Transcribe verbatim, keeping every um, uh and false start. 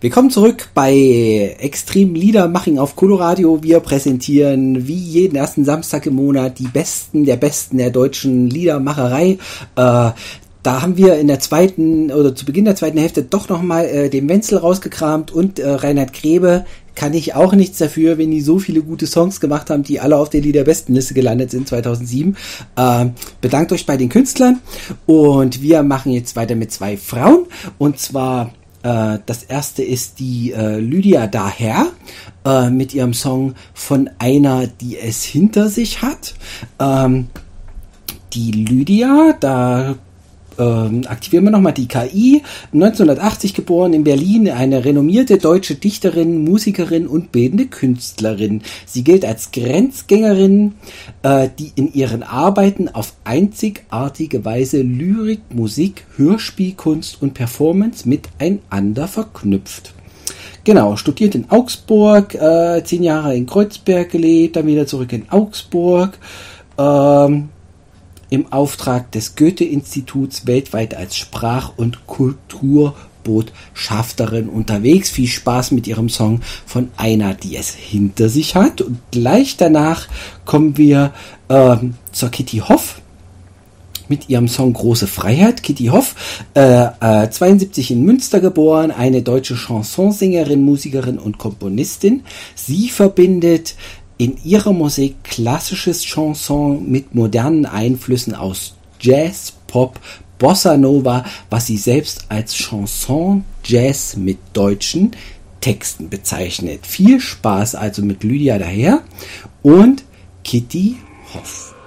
Willkommen zurück bei Extrem Liedermaching auf Coloradio. Wir präsentieren wie jeden ersten Samstag im Monat die Besten der Besten der deutschen Liedermacherei. Äh, da haben wir in der zweiten oder zu Beginn der zweiten Hälfte doch nochmal äh, den Wenzel rausgekramt und äh, Reinhard Grebe. Kann ich auch nichts dafür, wenn die so viele gute Songs gemacht haben, die alle auf der Liederbestenliste gelandet sind zweitausendsieben. Äh, bedankt euch bei den Künstlern und wir machen jetzt weiter mit zwei Frauen und zwar äh, das erste ist die äh, Lydia Daher äh, mit ihrem Song Von einer, die es hinter sich hat. Ähm, die Lydia, da Ähm, aktivieren wir nochmal die K I, neunzehnhundertachtzig geboren in Berlin, eine renommierte deutsche Dichterin, Musikerin und bildende Künstlerin. Sie gilt als Grenzgängerin, äh, die in ihren Arbeiten auf einzigartige Weise Lyrik, Musik, Hörspielkunst und Performance miteinander verknüpft. Genau, studiert in Augsburg, äh, zehn Jahre in Kreuzberg gelebt, dann wieder zurück in Augsburg, ähm, im Auftrag des Goethe-Instituts weltweit als Sprach- und Kulturbotschafterin unterwegs. Viel Spaß mit ihrem Song Von einer, die es hinter sich hat. Und gleich danach kommen wir ähm, zur Kitty Hoff mit ihrem Song Große Freiheit. Kitty Hoff, äh, äh, zweiundsiebzig in Münster geboren, eine deutsche Chansonsängerin, Musikerin und Komponistin. Sie verbindet in ihrer Musik klassisches Chanson mit modernen Einflüssen aus Jazz, Pop, Bossa Nova, was sie selbst als Chanson Jazz mit deutschen Texten bezeichnet. Viel Spaß also mit Lydia Daher und Kitty Hoff.